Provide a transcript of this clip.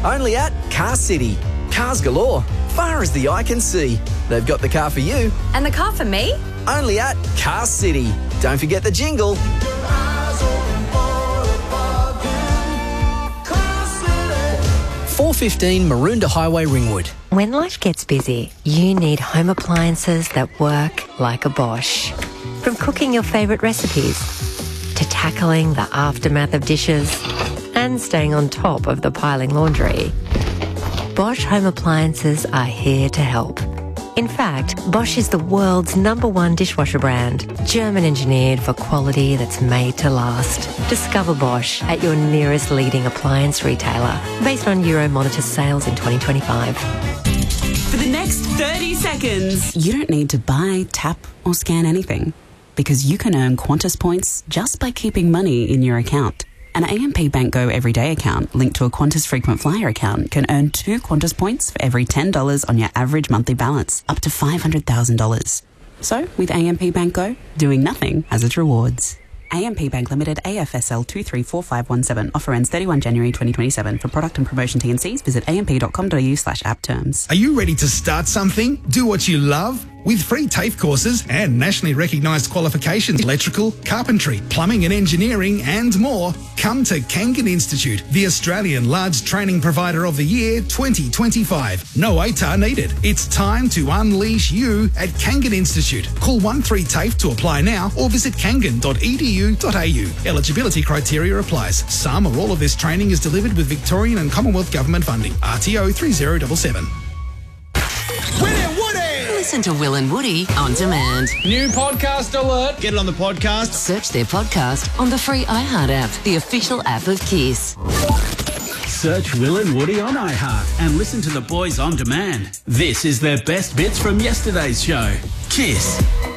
Only at Car City. Cars galore, far as the eye can see. They've got the car for you. And the car for me? Only at Car City. Don't forget the jingle. 415 Maroondah Highway, Ringwood. When life gets busy, you need home appliances that work like a Bosch. From cooking your favourite recipes to tackling the aftermath of dishes and staying on top of the piling laundry, Bosch home appliances are here to help. In fact, Bosch is the world's #1 dishwasher brand, German engineered for quality that's made to last. Discover Bosch at your nearest leading appliance retailer, based on Euromonitor sales in 2025. For the next 30 seconds, you don't need to buy, tap or scan anything, because you can earn Qantas points just by keeping money in your account. An AMP Bank Go Everyday account linked to a Qantas Frequent Flyer account can earn 2 Qantas points for every $10 on your average monthly balance, up to $500,000. So, with AMP Bank Go, doing nothing has its rewards. AMP Bank Limited, AFSL 234517. Offer ends 31 January 2027. For product and promotion T&Cs, visit amp.com.au/app terms. Are you ready to start something? Do what you love? With free TAFE courses and nationally recognised qualifications, electrical, carpentry, plumbing and engineering and more, come to Kangan Institute, the Australian Large Training Provider of the Year 2025. No ATAR needed. It's time to unleash you at Kangan Institute. Call 13TAFE to apply now or visit kangan.edu.au. Eligibility criteria applies. Some or all of this training is delivered with Victorian and Commonwealth Government funding. RTO 3077. Listen to Will and Woody on demand. New podcast alert. Get it on the podcast. Search their podcast on the free iHeart app, the official app of Kiss. Search Will and Woody on iHeart and listen to the boys on demand. This is their best bits from yesterday's show. Kiss.